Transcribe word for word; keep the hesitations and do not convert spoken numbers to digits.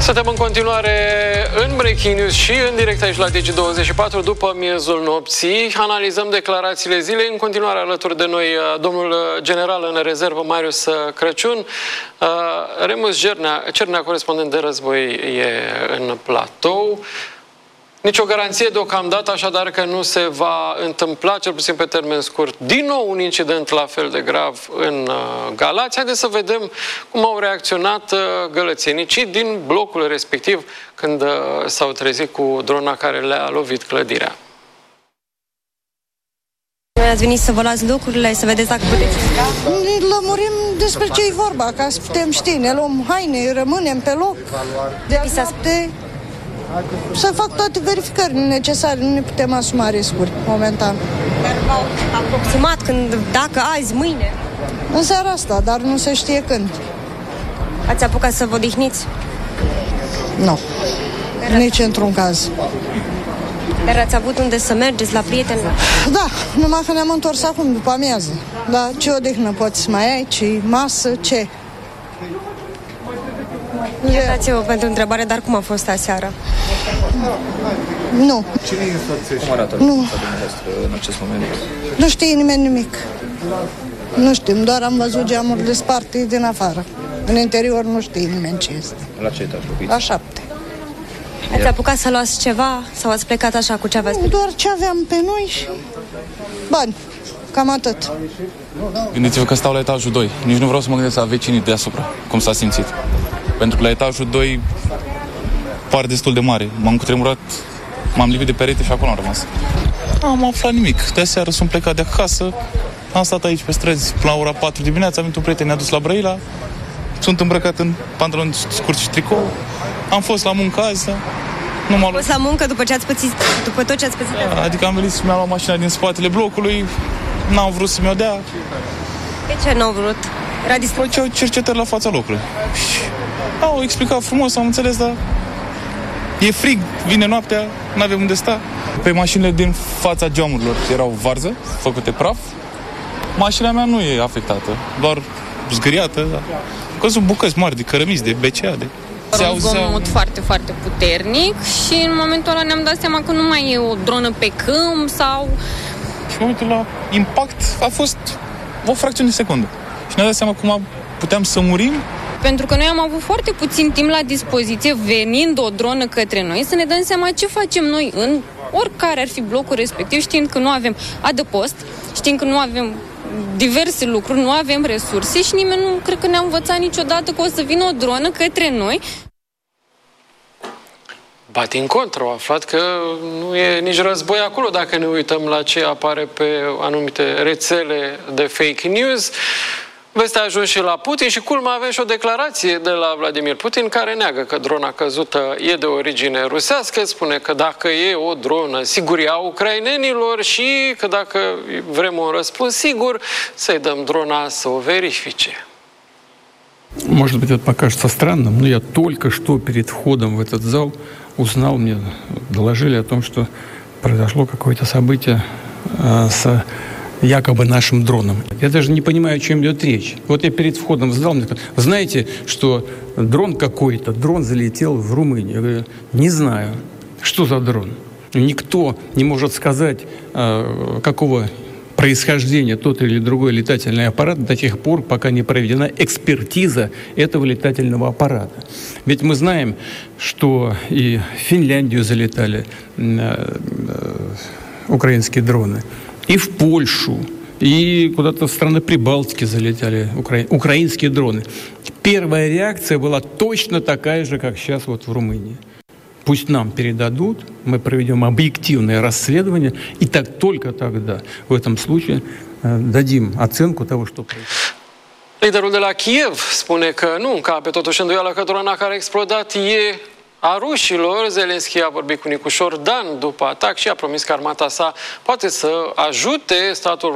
Suntem în continuare în Breaking News și în direct aici la Digi douăzeci și patru după miezul nopții. Analizăm declarațiile zilei. În continuare alături de noi domnul general în rezervă Marius Crăciun. Remus Cernea, Cernea, corespondent de război, e în platou. Nici o garanție deocamdată, așadar că nu se va întâmpla, cel puțin pe termen scurt, din nou un incident la fel de grav în Galați. Haideți să vedem cum au reacționat gălățenicii din blocul respectiv când s-au trezit cu drona care le-a lovit clădirea. Noi ați venit să vă luați lucrurile, să vedeți dacă puteți sta? Ne lămurim despre ce e vorba, ca să putem ști. Ne luăm haine, rămânem pe loc. De azi noapte să fac toate verificările necesare, nu ne putem asuma riscuri momentan. Dar v-au aproximat când, dacă azi, mâine? În seara asta, dar nu se știe când. Ați apucat să vă odihniți? Nu, nici într-un caz. Dar ați avut unde să mergeți, la prieteni? Da, numai că ne-am întors acum după amiază. Dar ce odihnă poți să mai ai, ce masă, ce? Iertați-vă pentru întrebare, dar cum a fost aseară? Nu. Cine îi însoțește? Cum arată nu. în acest moment? Nu știe nimeni nimic. Nu știm, doar am văzut geamurile sparte din afară. În interior nu știe nimeni ce este. La ce etaj locuiți? La șapte. Ați apucat să luați ceva sau ați plecat așa cu ce aveați? Doar ce aveam pe noi și bani. Cam atât. Gândiți-vă că stau la etajul doi. Nici nu vreau să mă gândesc la vecinii deasupra, cum s-a simțit. Pentru că la etajul doi pare destul de mare. M-am cutremurat, m-am lipit de perete și acolo am rămas. Am aflat nimic. De seară sunt plecat de acasă, am stat aici pe străzi până la ora patru dimineața, am venit un prieten, ne-a dus la Brăila, sunt îmbrăcat în pantaloni scurți și tricou, am fost la muncă azi, nu m-am fost la muncă după ce ați pățit, după tot ce ați pățit? Da, adică am venit să mi-am luat mașina din spatele blocului, n-am vrut să mi-o dea. De ce n-au vrut? Era dispus? Făceau cercetări la fața locului. Și au explicat frumos, am înțeles, dar e frig, vine noaptea, n-avem unde sta. Pe mașinile din fața geamurilor erau varză, făcute praf. Mașina mea nu e afectată, doar zgâriată. Căzut bucăți mari de cărămizi, de B C A, de... Se un zgomot foarte, foarte puternic și în momentul ăla ne-am dat seama că nu mai e o dronă pe câmp sau... Și în momentul la impact a fost o fracțiune de secundă. Și ne-am dat seama cum puteam să murim. Pentru că noi am avut foarte puțin timp la dispoziție, venind o dronă către noi, să ne dăm seama ce facem noi în oricare ar fi blocul respectiv, știind că nu avem adăpost, știind că nu avem diverse lucruri, nu avem resurse și nimeni nu cred că ne-a învățat niciodată că o să vină o dronă către noi. Ba din contră, au aflat că nu e nici război acolo dacă ne uităm la ce apare pe anumite rețele de fake news. Vestea a ajuns și la Putin și culmea avem și o declarație de la Vladimir Putin care neagă că drona căzută e de origine rusească, spune că dacă e o dronă, sigur e a ucrainenilor și că dacă vrem un răspuns sigur, să-i dăm drona să o verifice. Может быть, это покажется странным, но я только что перед входом в этот зал узнал, мне доложили о том, что произошло какое-то событие с якобы нашим дроном. Я даже не понимаю, о чем идет речь. Вот я перед входом в зал, мне сказали, вы знаете, что дрон какой-то, дрон залетел в Румынию. Я говорю, не знаю, что за дрон. Никто не может сказать, какого происхождения тот или другой летательный аппарат до тех пор, пока не проведена экспертиза этого летательного аппарата. Ведь мы знаем, что и в Финляндию залетали украинские дроны, и в Польшу, и куда-то в страны Прибалтики залетали укра... украинские дроны. Первая реакция была точно такая же, как сейчас вот в Румынии. Пусть нам передадут, мы проведем объективное расследование, и так только тогда, в этом случае, дадим оценку того, что происходит. Liderul de la Kiev spune că nu încape totuși îndoială că drona care a explodat e a rușilor. Zelenski a vorbit cu Nicușor Dan după atac și a promis că armata sa poate să ajute statul